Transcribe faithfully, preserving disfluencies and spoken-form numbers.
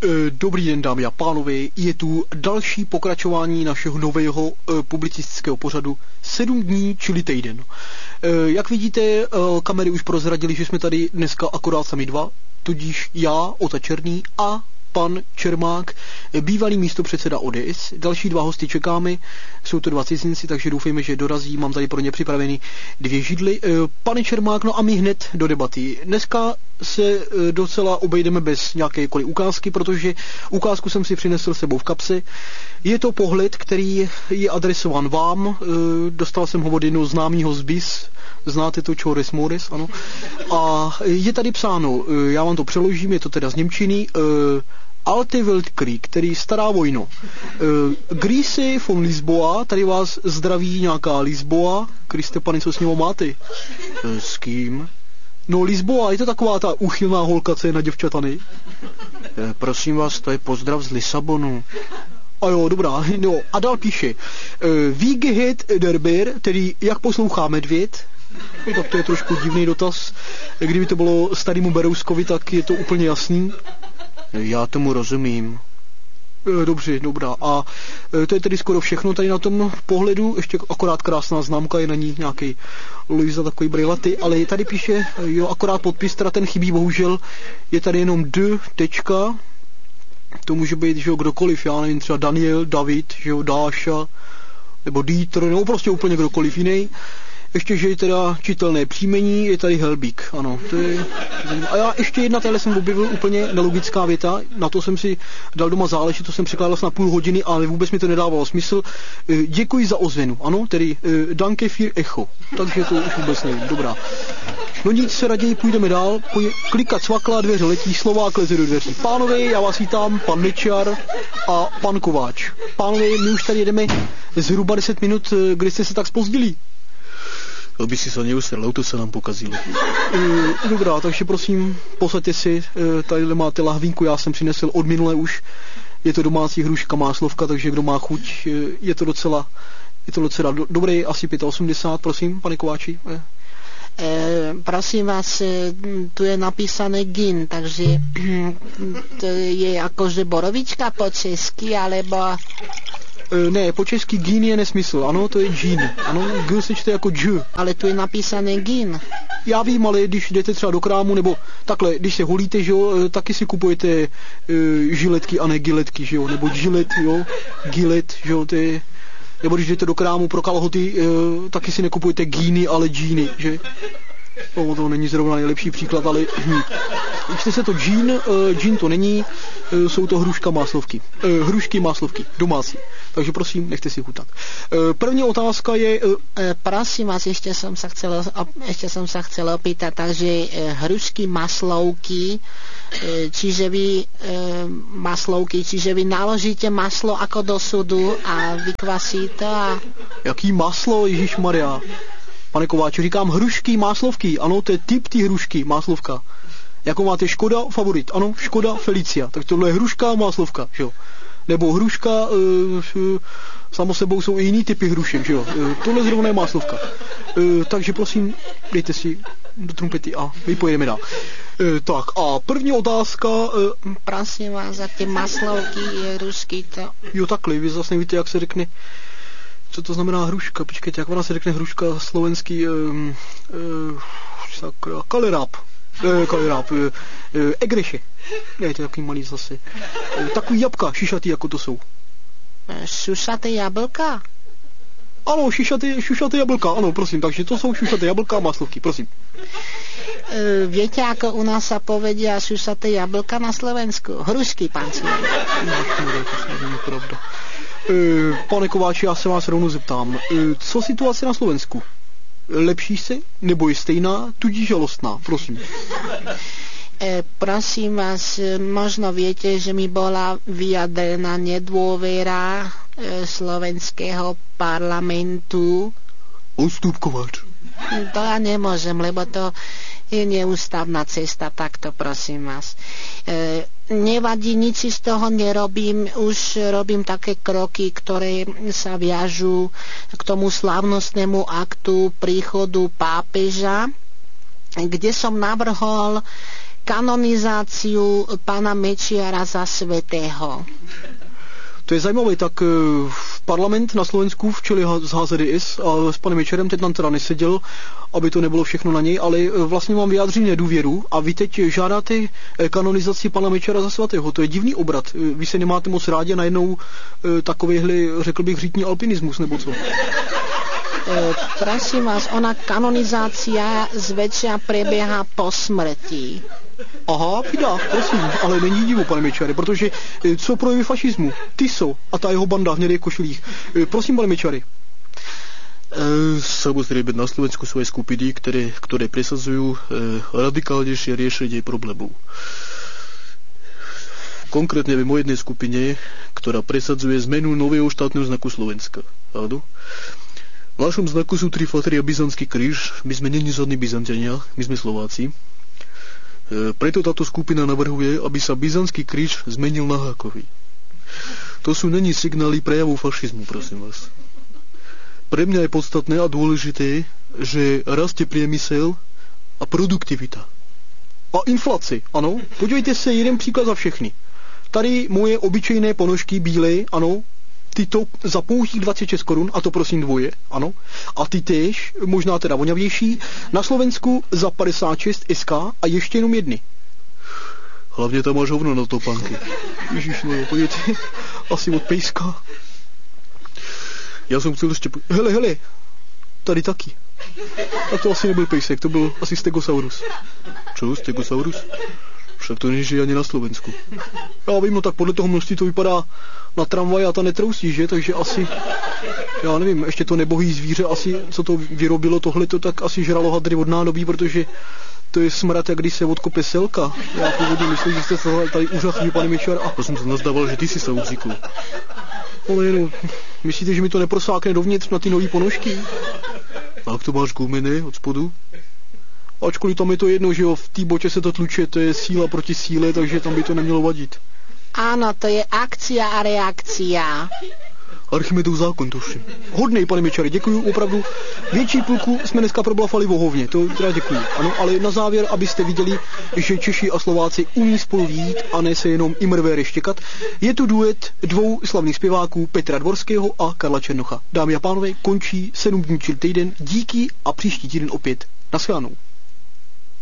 Dobrý den, dámy a pánové, je tu další pokračování našeho nového e, publicistického pořadu sedm dní, čili týden. E, jak vidíte, e, kamery už prozradili, že jsme tady dneska akorát sami dva, tudíž já, Ota Černý a pan Čermák, bývalý místopředseda O D S. Další dva hosty čekáme, jsou to dva cizinci, takže doufejme, že dorazí. Mám tady pro ně připraveny dvě židly. Pane Čermák, no a my hned do debaty. Dneska se docela obejdeme bez nějakékoliv ukázky, protože ukázku jsem si přinesl sebou v kapse. Je to pohled, který je adresován vám. Dostal jsem ho od jednoho známého z B I S. Znáte to Čores Mores, ano. A je tady psáno, já vám to přeložím, je to teda z němčiny, Alte Weltkrieg, který stará vojno. Grüße von Lisboa, tady vás zdraví nějaká Lisboa. Kriste pane, co s ním máte? S kým? No Lisboa, je to taková ta úchylná holka, co je na děvčatany. Prosím vás, to je pozdrav z Lisabonu. A jo, dobrá, no a dál píše. Wie geht der Bär, tedy jak poslouchá medvěd? No, tak to je trošku divný dotaz. Kdyby to bylo starému Berouskovi, tak je to úplně jasný. Já tomu rozumím. Dobře, dobrá. A to je tedy skoro všechno tady na tom pohledu. Ještě akorát krásná známka, je na ní nějaký Luisa, takový brejlaty, ale tady píše, jo, akorát podpis, teda ten chybí, bohužel. Je tady jenom D, tečka. To může být, že jo, kdokoliv, já nevím, třeba Daniel, David, že jo, Dáša, nebo Dieter, nebo prostě úplně kdokoliv jiný. Ještě, že je teda čitelné příjmení, je tady Helbík, ano. To je... A já ještě jedna, tadyhle jsem objevil úplně nelogická věta, na to jsem si dal doma záležet, to jsem překládal na půl hodiny, ale vůbec mi to nedávalo smysl. Děkuji za ozvěnu, ano, tedy danke für echo, takže to už vůbec nevím, dobrá. No nic, se raději půjdeme dál, Pojde, klikat cvakla, dveře letí, Slovák leze do dveří. Pánové, já vás vítám, pan Nečar a pan Kováč. Pánové, my už tady jedeme zhruba deset minut, kdy jste se tak zpozdili? Aby si se neusrl, auto se nám pokazilo. E, dobrá, takže prosím, posaďte si, e, tady máte lahvínku, já jsem přinesl od minule už, je to domácí hruška máslovka, takže kdo má chuť, e, je to docela, je to docela do, dobré, asi osmdesát pět, prosím, pane Kováči. E. E, prosím vás, tu je napísané gin, takže to je jakože borovička po česky, alebo... Ne, po česky gin je nesmysl, ano, to je gin, ano, G se čte jako dž. Ale tu je napísané gin. Já vím, ale když jdete třeba do krámu, nebo takhle, když se holíte, že jo, taky si kupujete e, žiletky a ne giletky, že jo, nebo gilet, jo, gilet, že jo, to je, nebo když jdete do krámu pro kalhoty, e, taky si nekupujete gíny, ale džíny, že? No, to není zrovna nejlepší příklad, ale čte se to džín, uh, džín to není, uh, jsou to hruška máslovky. Uh, hrušky máslovky, domácí. Takže prosím, nechte si chutat. Uh, první otázka je... Uh, e, prosím vás, ještě jsem se chcel, ještě jsem se chcel opýtat, takže e, hrušky maslovky, e, čiže vy e, maslovky, čiže vy naložíte maslo jako do sudu a vykvasíte a... Jaký maslo, ježišmarja? Pane Kováči, říkám hrušky, máslovky, ano, to je typ ty hrušky, máslovka. Jako máte Škoda Favorit, ano, Škoda Felicia, tak tohle je hruška, máslovka, že jo. Nebo hruška, e, samo sebou jsou i jiný typy hrušek, že jo. E, tohle zrovna je máslovka. E, takže prosím, dejte si do trumpety a my pojedeme dál. E, tak a první otázka... E, prosím vás, za ty maslovky, hrušky, to... Jo, takhle, vy zase nevíte, jak se řekne... Co to znamená hruška? Počkejte, jak ona se řekne hruška slovenský... Um, uh, kaleráp. Uh, kaleráp. Uh, uh, egreše. Ne, to je takový malý zase. Uh, takový jabka, šišatý, jako to jsou. Šušaté jablka? Ano, šišaté, šušaté jablka, ano, prosím. Takže to jsou šušaté jablka a maslovky, prosím. Uh, viete, ako u nás sa povedia šušaté jablka na Slovensku? Hrušky, pán Cíl. No, to není pravda. E, pane Kováči, já se vás rovnou zeptám, e, co situace na Slovensku? Lepší se, nebo je stejná, tudíž žalostná? Prosím. E, prosím vás, možno viete, že mi bola vyjadrená nedôvera e, slovenského parlamentu. Odstup, Kováč. To ja nemôžem, lebo to je neústavná cesta, takto prosím vás. E, nevadí, nič z toho nerobím, už robím také kroky, ktoré sa viažú k tomu slávnostnému aktu príchodu pápeža, kde som navrhol kanonizáciu pána Mečiara za svätého. To je zajímavé, tak parlament na Slovensku v čele z H Z D S a s panem Mečiarem teď tam teda neseděl, aby to nebylo všechno na něj, ale vlastně mám vyjádření nedůvěru a vy teď žádáte kanonizaci pana Mečiara za svatého. To je divný obrat. Vy se nemáte moc rádi a najednou takovýhle, řekl bych, řítní alpinismus, nebo co? E, prosím vás, ona kanonizácia zväčša prebieha po smrti. Aha, pidá, prosím, ale není divu, pane Mečiare, protože co projevy fašismu? Tiso a ta jeho banda v hnědých košilích. Prosím, pane Mečiare. Samozrejme, na Slovensku sú aj skupiny, ktoré, ktoré presadzujú radikálnejšie riešenie problémov. Konkrétne viem o jednej skupine, ktorá presadzuje zmenu nového štátneho znaku Slovenska. Áno. V našom znaku sú tri flatry a byzantský kríž. My sme není žiadni Byzanťania, my sme Slováci. Preto táto skupina navrhuje, aby sa byzantský kríž zmenil na hákový. To sú není signály prejavu fašizmu, prosím vás. Pre mňa je podstatné a dôležité, že rastie priemysel a produktivita. A inflaci, ano. Podívejte se, jeden příklad za všechny. Tady moje obyčejné ponožky bílé, ano, tyto za pouhých dvacet šest korun, a to prosím dvoje, ano. A ty též, možná teda voňavější, na Slovensku za padesát šest S K a ještě jenom jedny. Hlavně tam máš hovno na topánky. Ježiš, no jo, podívejte, asi od pejska. Já jsem chcel ještě... Hele, hele, tady taky. A to asi nebyl pejsek, to byl asi Stegosaurus. Čo, Stegosaurus? Však to nežije ani na Slovensku. Já vím, no tak podle toho množství to vypadá na tramvaj a ta netrousí, že? Takže asi, já nevím, ještě to nebohý zvíře, asi, co to vyrobilo tohleto, tak asi žralo hadry od nádobí, protože to je smrad, jak když se odkope selka. Já původně myslím, že jste se tady úžasný, pane Mečiar. A to jsem se nazdával, že ty si se ucikl. Ale no, myslíte, že mi to neprosákne dovnitř na ty nový ponožky? A jak to máš gumené od spodu? Ačkoliv tam je to jedno, že jo, v té boče se to tluče, to je síla proti síle, takže tam by to nemělo vadit. Áno, to je akcia a reakcia. Archimedov zákon, tuším. Hodnej, pane Mečari, děkuju, opravdu. Větší půlku jsme dneska problafali o hovně, to teda děkuju. Ano, ale na závěr, abyste viděli, že Češi a Slováci umí spolu vít a ne se jenom imrvéry štěkat, je tu duet dvou slavných zpěváků Petra Dvorského a Karla Černocha. Dámy a pánové, končí sedm dní čili týden, díky a příští týden opět. Naschledanou.